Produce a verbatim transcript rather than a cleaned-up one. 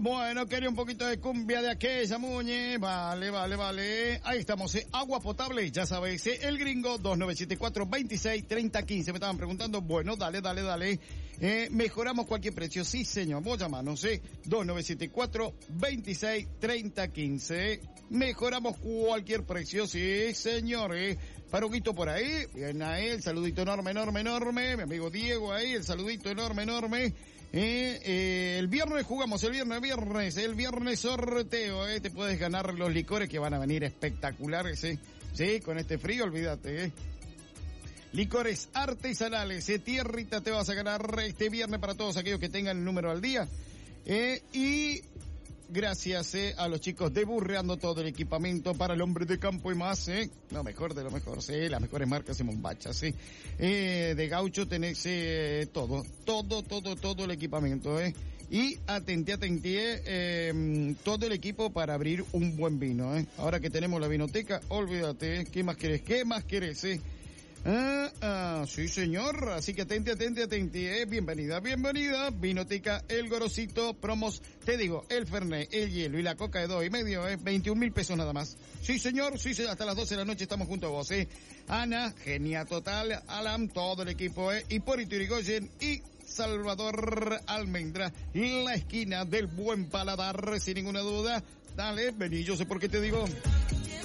Bueno, quería un poquito de cumbia de aquella, Muñe. Vale, vale, vale. Ahí estamos, ¿eh? Agua potable, ya sabéis, ¿eh? El Gringo, dos nueve siete cuatro, veintiséis, treinta, quince. Me estaban preguntando, bueno, dale, dale, dale. Eh, mejoramos cualquier precio. Sí, señor. Vos llamanos, ¿eh? dos nueve siete cuatro, veintiséis, treinta, quince. Mejoramos cualquier precio. Sí, señor, ¿eh? Paruguito por ahí. Bien a él. Saludito enorme, enorme, enorme. Mi amigo Diego ahí. El saludito enorme, enorme. Eh, eh, el viernes jugamos, el viernes, viernes, el viernes sorteo, eh, te puedes ganar los licores que van a venir espectaculares, eh, sí, con este frío, olvídate, eh. Licores artesanales, eh, tierrita te vas a ganar este viernes para todos aquellos que tengan el número al día, eh, y gracias eh, a los chicos de Burreando todo el equipamiento para el hombre de campo y más, eh. Lo mejor de lo mejor, sí, las mejores marcas en bombachas, sí. Eh, de Gaucho tenés eh, todo, todo, todo, todo el equipamiento, eh. Y atente, atente, eh, todo el equipo para abrir un buen vino, eh. Ahora que tenemos la vinoteca, olvídate, eh. ¿Qué más querés? ¿Qué más querés, eh? Ah, ah, sí señor, así que atente, atente, atente, eh. Bienvenida, bienvenida, Vinoteca El Gorosito, promos, te digo, el Fernet, el hielo y la coca de dos y medio, eh, veintiún mil pesos nada más. Sí señor, sí señor, hasta las doce de la noche estamos junto a vos, eh. Ana, genia total, Alan, todo el equipo, eh, Hipólito Yrigoyen y Salvador Almendra, la esquina del buen paladar, sin ninguna duda. Dale, vení, yo sé por qué te digo.